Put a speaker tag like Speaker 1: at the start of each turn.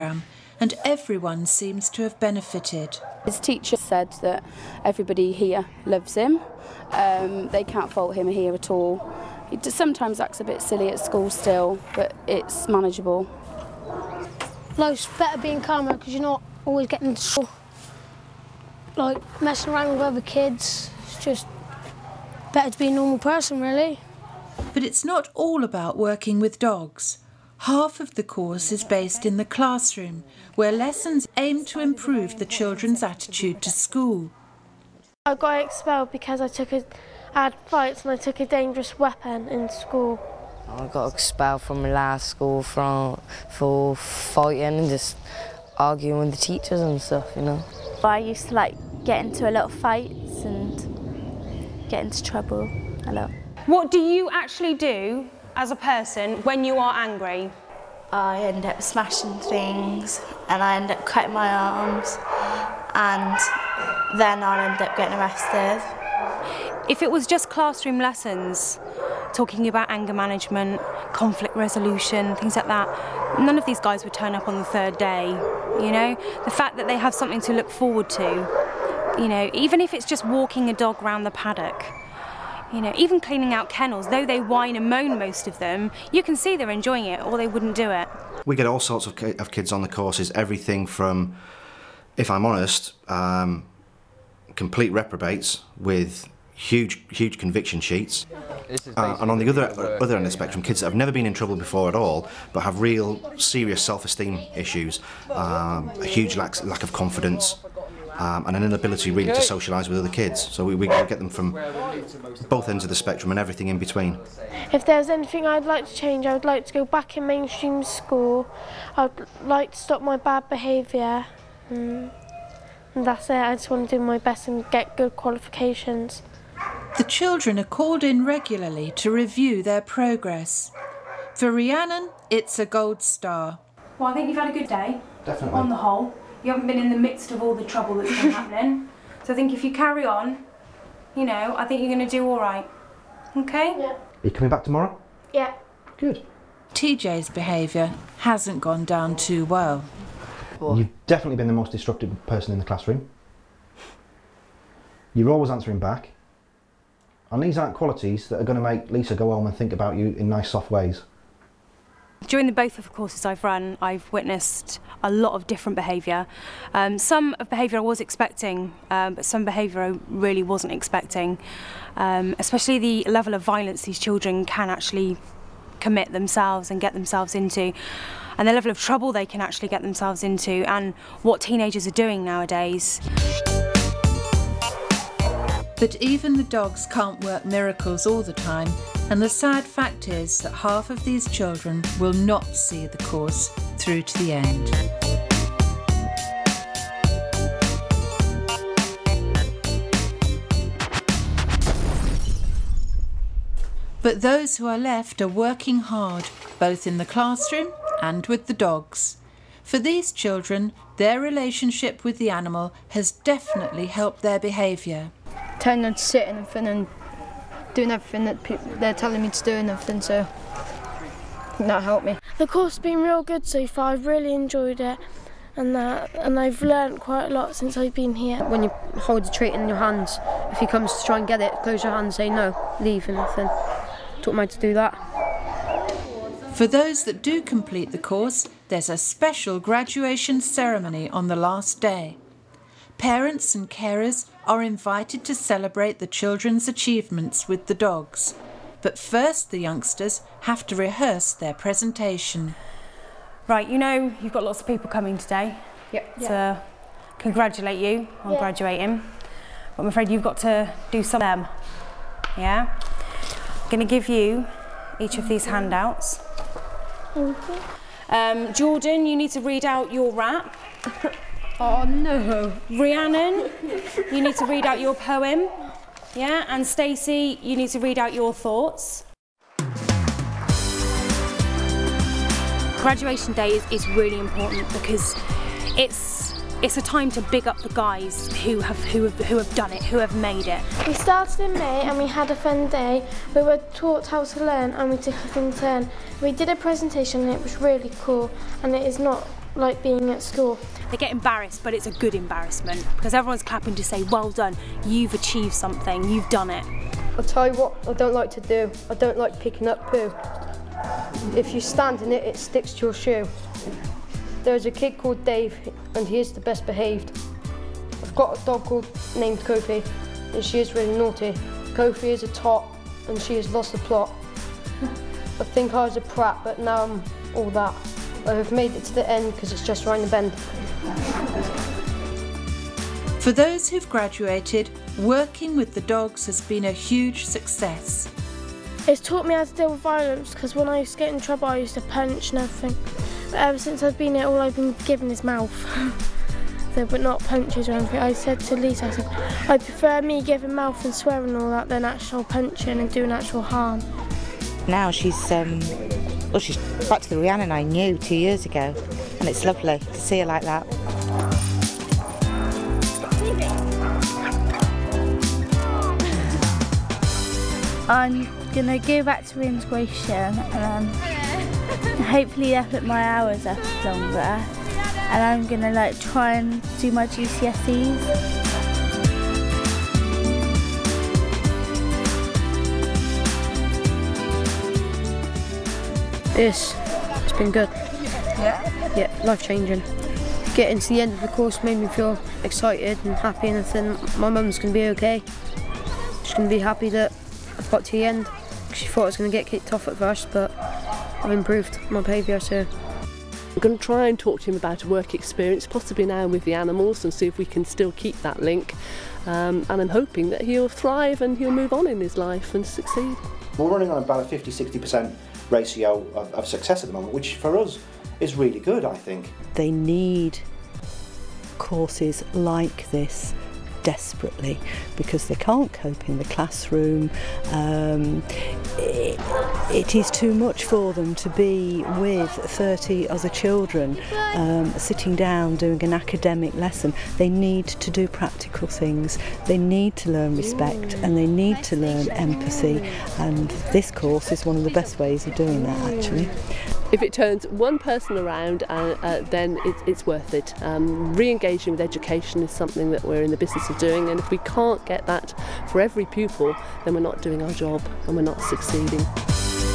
Speaker 1: and everyone seems to have benefited.
Speaker 2: His teacher said that everybody here loves him. They can't fault him here at all. He sometimes acts a bit silly at school still, but it's manageable.
Speaker 3: It's better being calmer because you're not always getting into school, messing around with other kids. It's just better to be a normal person, really.
Speaker 1: But it's not all about working with dogs. Half of the course is based in the classroom, where lessons aim to improve the children's attitude to school.
Speaker 4: I got expelled because I had fights and I took a dangerous weapon in school.
Speaker 5: I got expelled from my last school for fighting and just arguing with the teachers and stuff, you know.
Speaker 6: I used to get into a lot of fights and get into trouble a lot.
Speaker 7: What do you actually do as a person when you are angry?
Speaker 6: I end up smashing things and I end up cutting my arms and then I'll end up getting arrested.
Speaker 7: If it was just classroom lessons, talking about anger management, conflict resolution, things like that, none of these guys would turn up on the third day, you know? The fact that they have something to look forward to, you know, even if it's just walking a dog round the paddock, you know, even cleaning out kennels, though they whine and moan, most of them, you can see they're enjoying it or they wouldn't do it. We get all sorts of kids on the courses, everything from, if I'm honest, complete reprobates with huge conviction sheets, and on the other end of the spectrum, kids that have never been in trouble before at all, but have real serious self-esteem issues, a huge lack of confidence, and an inability really to socialise with other kids. So we get them from both ends of the spectrum and everything in between.
Speaker 4: If there's anything I'd like to change, I would like to go back in mainstream school. I'd like to stop my bad behaviour. And that's it. I just want to do my best and get good qualifications.
Speaker 1: The children are called in regularly to review their progress. For Rhiannon, it's a gold star.
Speaker 7: Well, I think you've had a good day.
Speaker 8: Definitely.
Speaker 7: On the whole. You haven't been in the midst of all the trouble that's been happening. So I think if you carry on, you know, I think you're going to do all right. Okay?
Speaker 4: Yeah.
Speaker 8: Are you coming back tomorrow?
Speaker 4: Yeah.
Speaker 8: Good.
Speaker 1: TJ's behaviour hasn't gone down too well.
Speaker 8: You've definitely been the most disruptive person in the classroom. You're always answering back. And these aren't qualities that are going to make Lisa go home and think about you in nice, soft ways.
Speaker 7: During both of the courses I've run, I've witnessed a lot of different behaviour. Some of behaviour I was expecting, but some behaviour I really wasn't expecting. Especially the level of violence these children can actually commit themselves and get themselves into, and the level of trouble they can actually get themselves into, and what teenagers are doing nowadays.
Speaker 1: But even the dogs can't work miracles all the time, and the sad fact is that half of these children will not see the course through to the end. But those who are left are working hard, both in the classroom and with the dogs. For these children, their relationship with the animal has definitely helped their behaviour.
Speaker 9: Telling them to sit and everything and doing everything that they're telling me to do and everything, so I think that helped me.
Speaker 4: The course has been real good so far. I've really enjoyed it, and I've learnt quite a lot since I've been here.
Speaker 9: When you hold the treat in your hands, if he comes to try and get it, close your hand, say no, leave and everything. Taught me to do that.
Speaker 1: For those that do complete the course, there's a special graduation ceremony on the last day. Parents and carers are invited to celebrate the children's achievements with the dogs. But first the youngsters have to rehearse their presentation.
Speaker 7: Right, you know you've got lots of people coming today to congratulate you on graduating. But I'm afraid you've got to do some of them. Yeah? I'm going to give you each of these handouts. Jordan, you need to read out your rap.
Speaker 9: Oh no.
Speaker 7: Rhiannon, you need to read out your poem. Yeah, and Stacey, you need to read out your thoughts. Graduation day is really important because it's a time to big up the guys who have done it, who have made it.
Speaker 4: We started in May and we had a fun day. We were taught how to learn and we took it in turn. We did a presentation and it was really cool, and it is not like being at school.
Speaker 7: They get embarrassed, but it's a good embarrassment because everyone's clapping to say, well done, you've achieved something, you've done it.
Speaker 9: I'll tell you what I don't like to do. I don't like picking up poo. If you stand in it, it sticks to your shoe. There's a kid called Dave, and he is the best behaved. I've got a dog named Kofi, and she is really naughty. Kofi is a tot, and she has lost the plot. I think I was a prat, but now I'm all that. I have made it to the end because it's just around the bend.
Speaker 1: For those who've graduated, working with the dogs has been a huge success.
Speaker 4: It's taught me how to deal with violence because when I used to get in trouble I used to punch and everything. But ever since I've been here all I've been given is mouth. So, but not punches or anything. I said to Lisa, I said, I prefer me giving mouth and swearing and all that than actual punching and doing actual harm.
Speaker 10: Now she's she's back to the Rhiannon I knew 2 years ago, and it's lovely to see her like that.
Speaker 11: I'm gonna go back to integration and hopefully I'll put my hours up longer, and I'm gonna try and do my GCSEs.
Speaker 9: Yes, it's been good.
Speaker 11: Yeah?
Speaker 9: Yeah, life-changing. Getting to the end of the course made me feel excited and happy, and I think my mum's going to be okay. She's going to be happy that I've got to the end. She thought I was going to get kicked off at first, but I've improved my behaviour, so.
Speaker 12: I'm going to try and talk to him about a work experience, possibly now with the animals, and see if we can still keep that link. And I'm hoping that he'll thrive and he'll move on in his life and succeed.
Speaker 8: We're running on about a 50-60% ratio of success at the moment, which for us is really good, I think.
Speaker 13: They need courses like this desperately because they can't cope in the classroom. It is too much for them to be with 30 other children sitting down doing an academic lesson. They need to do practical things, they need to learn respect and they need to learn empathy, and this course is one of the best ways of doing that actually.
Speaker 12: If it turns one person around, then it's worth it. Re-engaging with education is something that we're in the business of doing, and if we can't get that for every pupil, then we're not doing our job and we're not succeeding.